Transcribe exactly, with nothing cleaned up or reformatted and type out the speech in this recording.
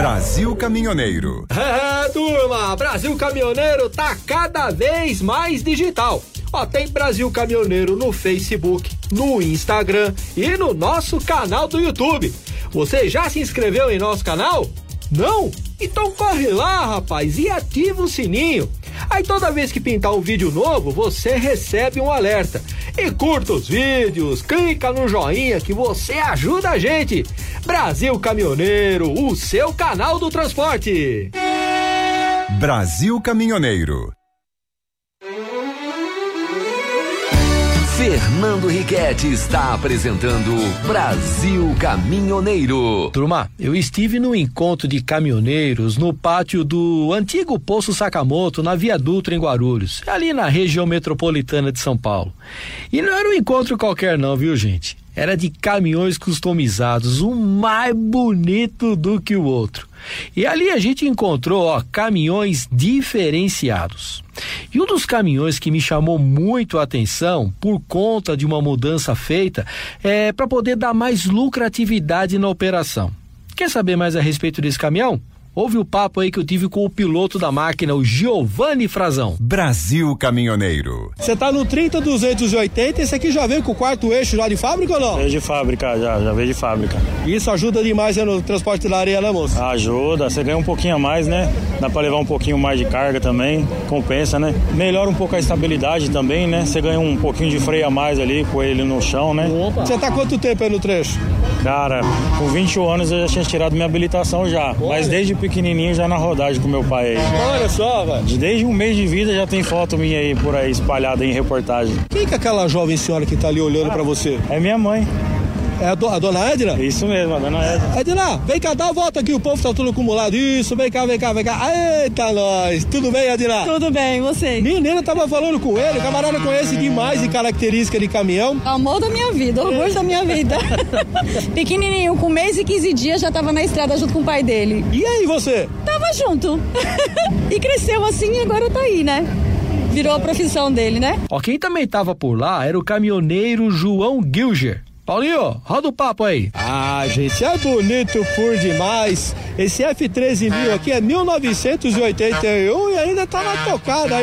Brasil Caminhoneiro. É, turma, Brasil Caminhoneiro tá cada vez mais digital. Ó, tem Brasil Caminhoneiro no Facebook, no Instagram e no nosso canal do YouTube. Você já se inscreveu em nosso canal? Não? Então corre lá, rapaz, e ativa o sininho. Aí toda vez que pintar um vídeo novo, você recebe um alerta. E curta os vídeos, clica no joinha que você ajuda a gente. Brasil Caminhoneiro, o seu canal do transporte. Brasil Caminhoneiro. Fernando Riquetti está apresentando Brasil Caminhoneiro. Turma, eu estive no encontro de caminhoneiros no pátio do antigo Poço Sakamoto, na Via Dutra, em Guarulhos, ali na região metropolitana de São Paulo. E não era um encontro qualquer não, viu, gente? Era de caminhões customizados, um mais bonito do que o outro. E ali a gente encontrou, ó, caminhões diferenciados. E um dos caminhões que me chamou muito a atenção, por conta de uma mudança feita, é para poder dar mais lucratividade na operação. Quer saber mais a respeito desse caminhão? Ouve o papo aí que eu tive com o piloto da máquina, o Giovanni Frazão. Brasil Caminhoneiro. Você tá no trinta duzentos e oitenta, esse aqui já veio com o quarto eixo já de fábrica ou não? Veio de fábrica, já, já veio de fábrica. Isso ajuda demais né, no transporte da areia, né, moço? Ajuda, você ganha um pouquinho a mais, né? Dá pra levar um pouquinho mais de carga também, compensa, né? Melhora um pouco a estabilidade também, né? Você ganha um pouquinho de freio a mais ali com ele no chão, né? Opa. Você tá quanto tempo aí no trecho? Cara, com vinte anos eu já tinha tirado minha habilitação já, Olha. mas desde pequenininho já na rodagem com meu pai aí. Olha só, velho. Desde um mês de vida já tem foto minha aí por aí espalhada em reportagem. Quem que é aquela jovem senhora que tá ali olhando ah, pra você? É minha mãe. É a, do, a dona Edna? Isso mesmo, a dona Edna. Edna, vem cá, dá uma volta aqui, o povo tá tudo acumulado. Isso, vem cá, vem cá, vem cá. Eita, nós. Tudo bem, Edna? Tudo bem, e você? Menina, tava falando com ele, o camarada conhece demais de característica de caminhão. Amor da minha vida, orgulho da minha vida. Pequenininho, com um mês e quinze dias já tava na estrada junto com o pai dele. E aí, você? Tava junto. E cresceu assim e agora tá aí, né? Virou a profissão dele, né? Ó, quem também tava por lá era o caminhoneiro João Gilger. Paulinho, roda o papo aí. Ah, gente, é bonito por demais. Esse F treze mil aqui é mil novecentos e oitenta e um e ainda tá na tocada.